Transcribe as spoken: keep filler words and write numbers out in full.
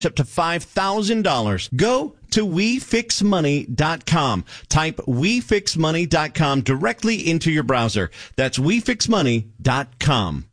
up to five thousand dollars. Go to we fix money dot com. Type we fix money dot com directly into your browser. That's we fix money dot com.